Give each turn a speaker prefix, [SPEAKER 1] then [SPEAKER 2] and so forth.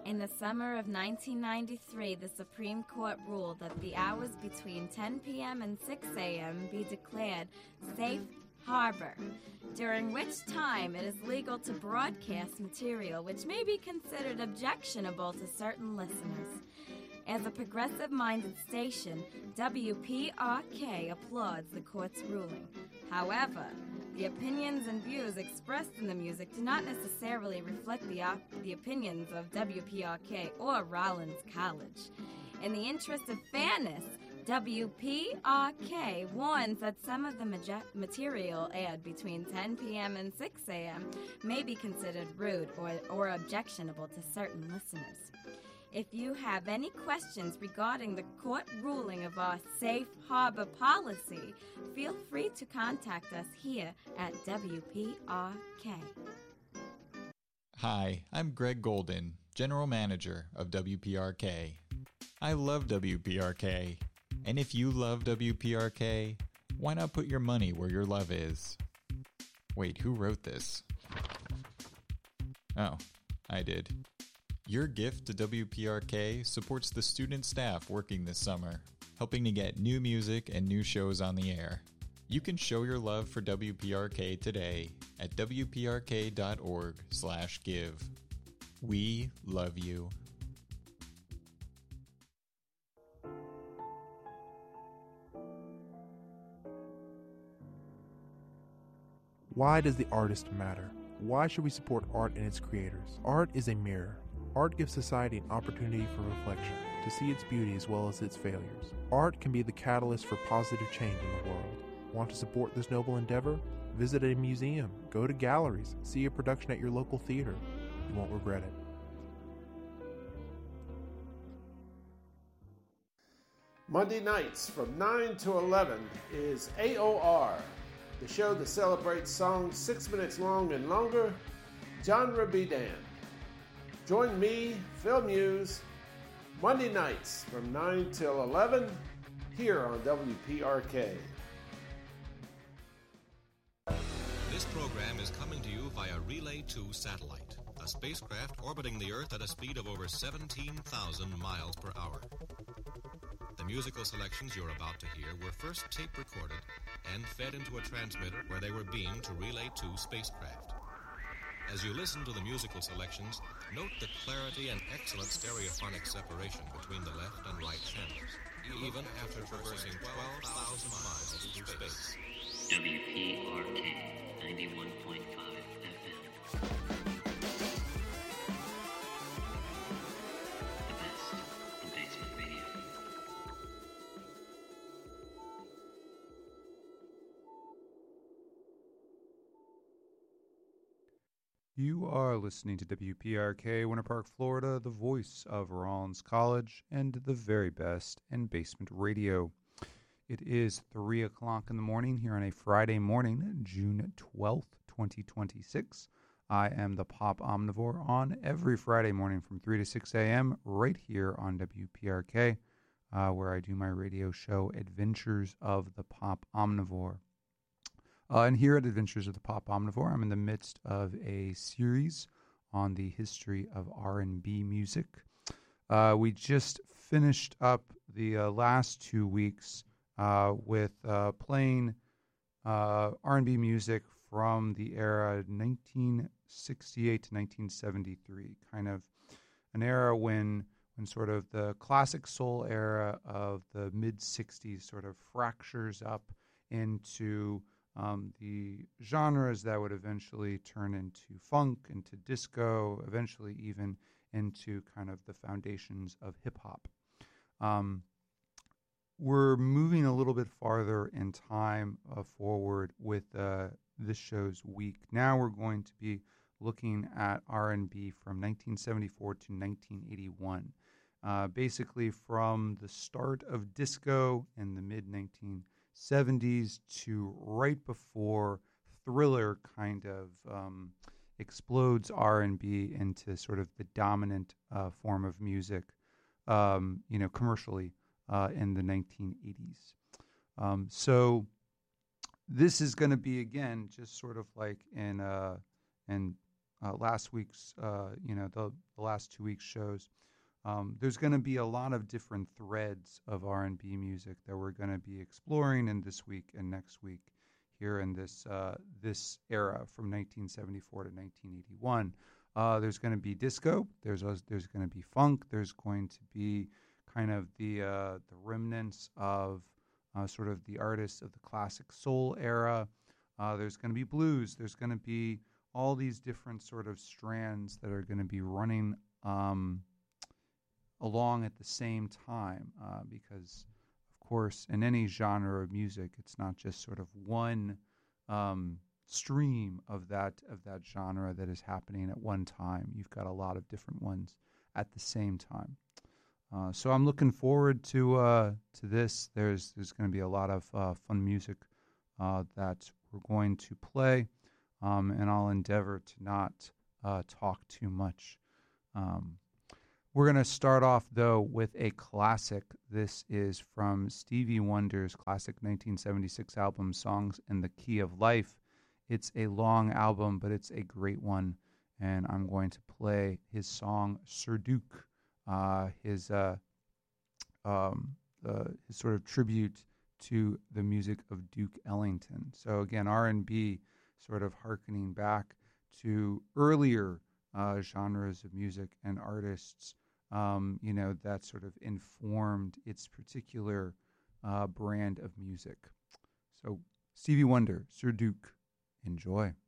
[SPEAKER 1] In the summer of 1993, the Supreme Court ruled that the hours between 10 p.m. and 6 a.m. be declared safe harbor, during which time it is legal to broadcast material which may be considered objectionable to certain listeners. As a progressive-minded station, WPRK applauds the court's ruling. However, the opinions and views expressed in the music do not necessarily reflect the opinions of WPRK or Rollins College. In the interest of fairness, WPRK warns that some of the material aired between 10 p.m. and 6 a.m. may be considered rude or objectionable to certain listeners. If you have any questions regarding the court ruling of our safe harbor policy, feel free to contact us here at WPRK.
[SPEAKER 2] Hi, I'm Greg Golden, General Manager of WPRK. I love WPRK. And if you love WPRK, why not put your money where your love is? Wait, who wrote this? Oh, I did. Your gift to WPRK supports the student staff working this summer, helping to get new music and new shows on the air. You can show your love for WPRK today at wprk.org/give. We love you.
[SPEAKER 3] Why does the artist matter? Why should we support art and its creators? Art is a mirror. Art gives society an opportunity for reflection, to see its beauty as well as its failures. Art can be the catalyst for positive change in the world. Want to support this noble endeavor? Visit a museum, go to galleries, see a production at your local theater. You won't regret it.
[SPEAKER 4] Monday nights from 9 to 11 is AOR, the show that celebrates songs 6 minutes long and longer, genre be damned. Join me, Phil Muse, Monday nights from 9 till 11 here on WPRK.
[SPEAKER 5] This program is coming to you via Relay 2 satellite, a spacecraft orbiting the Earth at a speed of over 17,000 miles per hour. The musical selections you're about to hear were first tape recorded and fed into a transmitter where they were beamed to Relay 2 spacecraft. As you listen to the musical selections, note the clarity and excellent stereophonic separation between the left and right channels, even after traversing 12,000 miles through space.
[SPEAKER 6] WPRK 91.5 FM. The best in basement radio.
[SPEAKER 7] You are listening to WPRK, Winter Park, Florida, the voice of Rollins College and the very best in basement radio. It is 3 o'clock in the morning here on a Friday morning, June 12th, 2026. I am the Pop Omnivore on every Friday morning from 3 to 6 a.m. right here on WPRK, where I do my radio show, Adventures of the Pop Omnivore. And here at Adventures of the Pop Omnivore, I'm in the midst of a series on the history of R&B music. We just finished up the last 2 weeks with playing R&B music from the era 1968 to 1973, kind of an era when sort of the classic soul era of the mid-60s sort of fractures up into the genres that would eventually turn into funk, into disco, eventually even into kind of the foundations of hip-hop. We're moving a little bit farther in time forward with this show's week. Now we're going to be looking at R&B from 1974 to 1981. Basically from the start of disco in the mid-1970s to right before Thriller kind of explodes R&B into sort of the dominant form of music, commercially in the 1980s. So this is going to be, again, just sort of like in last week's, the last 2 weeks' shows, there's going to be a lot of different threads of R&B music that we're going to be exploring in this week and next week here in this era from 1974 to 1981. There's going to be disco. There's going to be funk. There's going to be kind of the remnants of sort of the artists of the classic soul era. There's going to be blues. There's going to be all these different sort of strands that are going to be running along at the same time because, of course, in any genre of music, it's not just sort of one stream of that genre that is happening at one time. You've got a lot of different ones at the same time. So I'm looking forward to this. There's going to be a lot of fun music that we're going to play, and I'll endeavor to not talk too much. We're going to start off, though, with a classic. This is from Stevie Wonder's classic 1976 album, Songs in the Key of Life. It's a long album, but it's a great one, and I'm going to play his song, Sir Duke, his sort of tribute to the music of Duke Ellington. So again, R&B sort of hearkening back to earlier genres of music and artists, that sort of informed its particular brand of music. So Stevie Wonder, Sir Duke, enjoy.